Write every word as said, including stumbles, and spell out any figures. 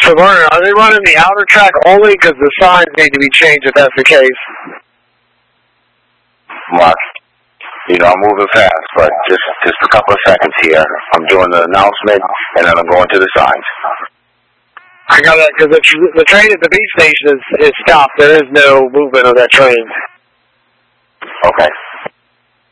So, Vernon, are they running the outer track only because the signs need to be changed if that's the case? Mark, you know, I'm moving fast, but just, just a couple of seconds here. I'm doing the announcement, and then I'm going to the signs. I got that, because the, the train at the B station is, is stopped. There is no movement of that train. Okay.